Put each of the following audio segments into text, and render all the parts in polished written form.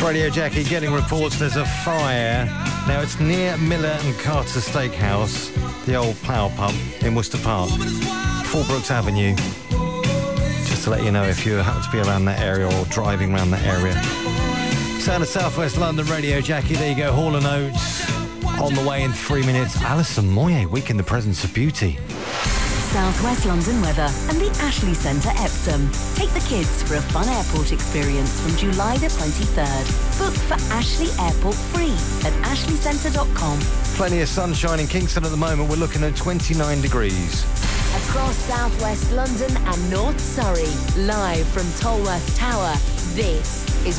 Radio Jackie getting reports there's a fire. Now it's near Miller and Carter Steakhouse, the old plough pub in Worcester Park, Fallbrooks Avenue. Just to let you know if you happen to be around that area or driving around that area. Sound of South West London Radio Jackie. There you go, Hall & Oates. On the way in 3 minutes, Alison Moyet, Week in the Presence of Beauty. South West London weather and the Ashley Centre Epsom. Take the kids for a fun airport experience from July the 23rd. Book for Ashley Airport free at ashleycentre.com. Plenty of sunshine in Kingston at the moment. We're looking at 29 degrees. Across South West London and North Surrey, live from Tolworth Tower, this is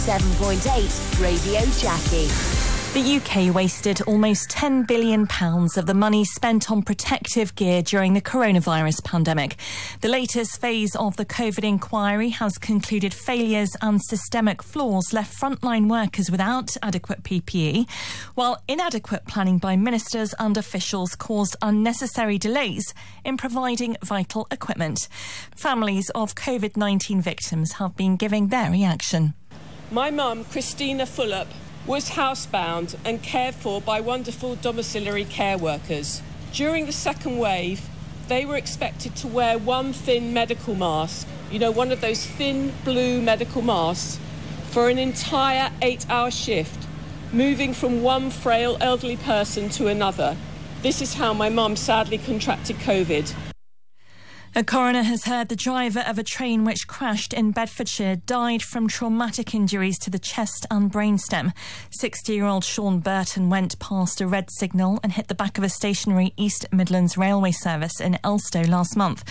107.8 Radio Jackie. The UK wasted almost £10 billion of the money spent on protective gear during the coronavirus pandemic. The latest phase of the COVID inquiry has concluded failures and systemic flaws left frontline workers without adequate PPE, while inadequate planning by ministers and officials caused unnecessary delays in providing vital equipment. Families of COVID-19 victims have been giving their reaction. My mum, Christina Fulop, was housebound and cared for by wonderful domiciliary care workers. During the second wave, they were expected to wear one thin medical mask, one of those thin blue medical masks, for an entire 8-hour shift, moving from one frail elderly person to another. This is how my mum sadly contracted COVID. A coroner has heard the driver of a train which crashed in Bedfordshire died from traumatic injuries to the chest and brainstem. 60-year-old Sean Burton went past a red signal and hit the back of a stationary East Midlands railway service in Elstow last month.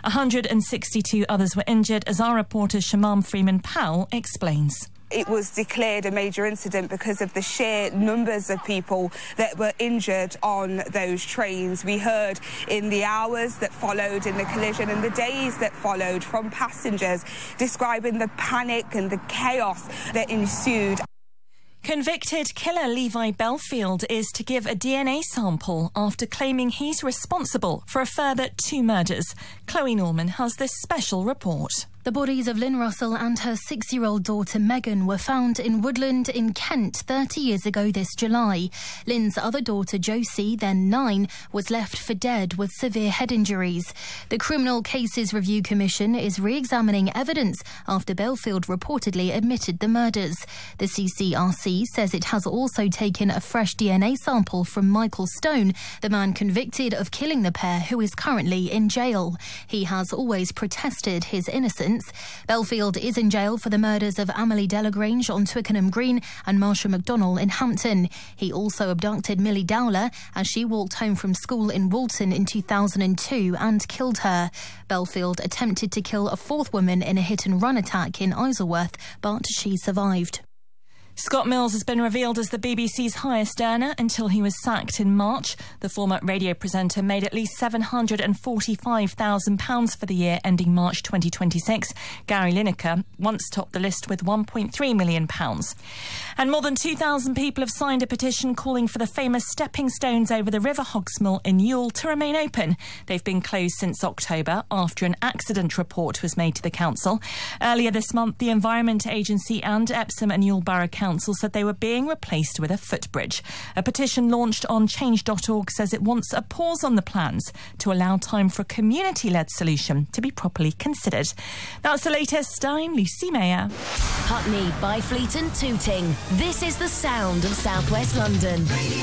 162 others were injured, as our reporter Shamam Freeman-Powell explains. It was declared a major incident because of the sheer numbers of people that were injured on those trains. We heard in the hours that followed in the collision and the days that followed from passengers describing the panic and the chaos that ensued. Convicted killer Levi Belfield is to give a DNA sample after claiming he's responsible for a further 2 murders. Chloe Norman has this special report. The bodies of Lynn Russell and her 6-year-old daughter Megan were found in Woodland in Kent 30 years ago this July. Lynn's other daughter Josie, then 9, was left for dead with severe head injuries. The Criminal Cases Review Commission is re-examining evidence after Belfield reportedly admitted the murders. The CCRC says it has also taken a fresh DNA sample from Michael Stone, the man convicted of killing the pair who is currently in jail. He has always protested his innocence. Belfield is in jail for the murders of Amelie Delagrange on Twickenham Green and Marsha McDonnell in Hampton. He also abducted Millie Dowler as she walked home from school in Walton in 2002 and killed her. Belfield attempted to kill a 4th woman in a hit-and-run attack in Isleworth, but she survived. Scott Mills has been revealed as the BBC's highest earner until he was sacked in March. The former radio presenter made at least £745,000 for the year ending March 2026. Gary Lineker once topped the list with £1.3 million. And more than 2,000 people have signed a petition calling for the famous stepping stones over the River Hogsmill in Ewell to remain open. They've been closed since October after an accident report was made to the council. Earlier this month, the Environment Agency and Epsom and Ewell Borough Council said they were being replaced with a footbridge. A petition launched on change.org says it wants a pause on the plans to allow time for a community-led solution to be properly considered. That's the latest. I'm Lucy Mayer. Putney, Byfleet and Tooting. This is the sound of South West London.